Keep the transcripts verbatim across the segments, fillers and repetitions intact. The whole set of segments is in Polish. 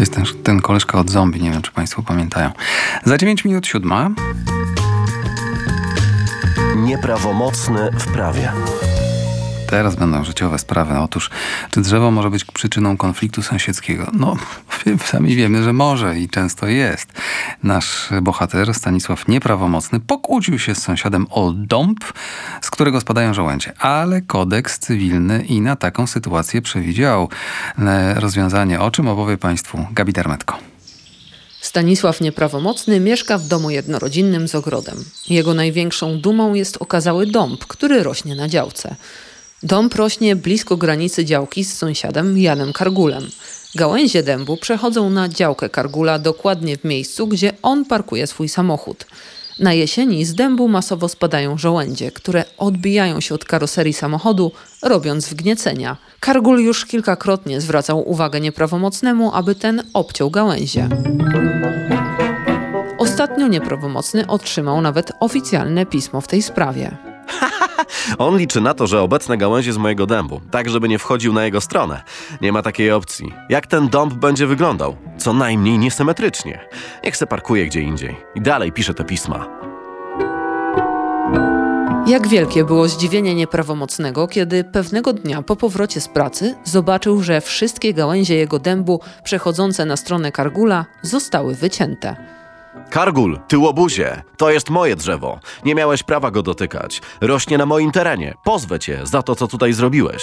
jest ten, ten koleżka od zombie, nie wiem, czy państwo pamiętają. Za dziewięć minut siódma. Nieprawomocny w prawie. Teraz będą życiowe sprawy. Otóż, czy drzewo może być przyczyną konfliktu sąsiedzkiego? No, sami wiemy, że może i często jest. Nasz bohater, Stanisław Nieprawomocny, pokłócił się z sąsiadem o dąb, z którego spadają żołędzie. Ale kodeks cywilny i na taką sytuację przewidział rozwiązanie, o czym opowie państwu Gabi Dermetko. Stanisław Nieprawomocny mieszka w domu jednorodzinnym z ogrodem. Jego największą dumą jest okazały dąb, który rośnie na działce. Dąb rośnie blisko granicy działki z sąsiadem Janem Kargulem. Gałęzie dębu przechodzą na działkę Kargula dokładnie w miejscu, gdzie on parkuje swój samochód. Na jesieni z dębu masowo spadają żołędzie, które odbijają się od karoserii samochodu, robiąc wgniecenia. Kargul już kilkakrotnie zwracał uwagę Nieprawomocnemu, aby ten obciął gałęzie. Ostatnio Nieprawomocny otrzymał nawet oficjalne pismo w tej sprawie. On liczy na to, że obecne gałęzie z mojego dębu, tak żeby nie wchodził na jego stronę. Nie ma takiej opcji. Jak ten dąb będzie wyglądał? Co najmniej niesymetrycznie. Niech se parkuje gdzie indziej. I dalej pisze te pisma. Jak wielkie było zdziwienie Nieprawomocnego, kiedy pewnego dnia po powrocie z pracy zobaczył, że wszystkie gałęzie jego dębu przechodzące na stronę Kargula zostały wycięte. Kargul, ty łobuzie, to jest moje drzewo. Nie miałeś prawa go dotykać. Rośnie na moim terenie. Pozwę cię za to, co tutaj zrobiłeś.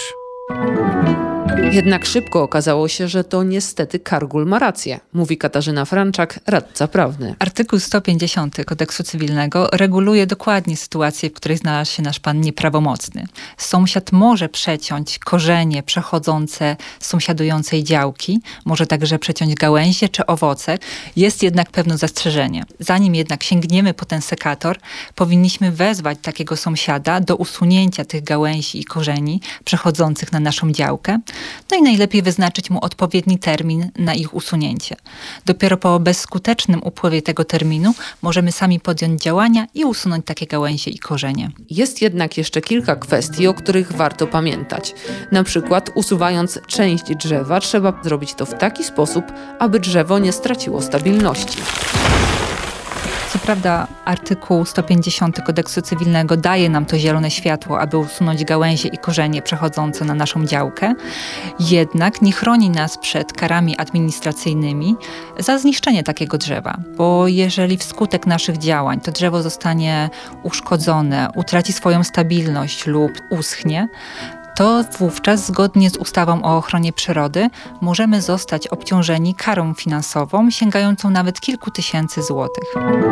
Jednak szybko okazało się, że to niestety Kargul ma rację, mówi Katarzyna Franczak, radca prawny. Artykuł sto pięćdziesiąty Kodeksu Cywilnego reguluje dokładnie sytuację, w której znalazł się nasz pan Nieprawomocny. Sąsiad może przeciąć korzenie przechodzące z sąsiadującej działki, może także przeciąć gałęzie czy owoce. Jest jednak pewne zastrzeżenie. Zanim jednak sięgniemy po ten sekator, powinniśmy wezwać takiego sąsiada do usunięcia tych gałęzi i korzeni przechodzących na naszą działkę. No i najlepiej wyznaczyć mu odpowiedni termin na ich usunięcie. Dopiero po bezskutecznym upływie tego terminu możemy sami podjąć działania i usunąć takie gałęzie i korzenie. Jest jednak jeszcze kilka kwestii, o których warto pamiętać. Na przykład usuwając część drzewa trzeba zrobić to w taki sposób, aby drzewo nie straciło stabilności. Co prawda artykuł sto pięćdziesiąty Kodeksu Cywilnego daje nam to zielone światło, aby usunąć gałęzie i korzenie przechodzące na naszą działkę, jednak nie chroni nas przed karami administracyjnymi za zniszczenie takiego drzewa. Bo jeżeli wskutek naszych działań to drzewo zostanie uszkodzone, utraci swoją stabilność lub uschnie, to wówczas zgodnie z ustawą o ochronie przyrody możemy zostać obciążeni karą finansową sięgającą nawet kilku tysięcy złotych.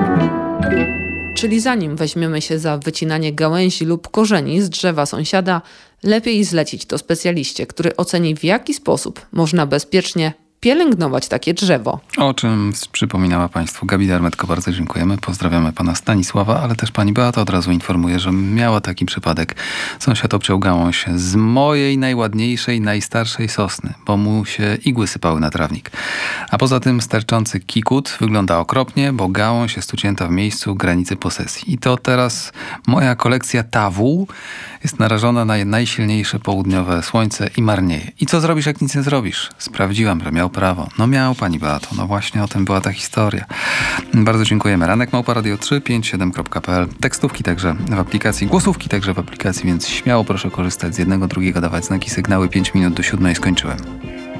Czyli zanim weźmiemy się za wycinanie gałęzi lub korzeni z drzewa sąsiada, lepiej zlecić to specjaliście, który oceni, w jaki sposób można bezpiecznie pielęgnować takie drzewo. O czym przypominała państwu Gabi Dermetko. Bardzo dziękujemy. Pozdrawiamy pana Stanisława, ale też pani Beata od razu informuje, że miała taki przypadek. Sąsiad obciął gałąź z mojej najładniejszej, najstarszej sosny, bo mu się igły sypały na trawnik. A poza tym sterczący kikut wygląda okropnie, bo gałąź jest ucięta w miejscu granicy posesji. I to teraz moja kolekcja tawół jest narażona na najsilniejsze południowe słońce i marnieje. I co zrobisz, jak nic nie zrobisz? Sprawdziłam, że miał prawo. No miał, pani Beato. No właśnie o tym była ta historia. Bardzo dziękujemy. Ranek małpa radio trzy pięć siedem kropka p l. Tekstówki także w aplikacji, głosówki także w aplikacji, więc śmiało proszę korzystać z jednego, drugiego, dawać znaki, sygnały. pięć minut do siódmej skończyłem.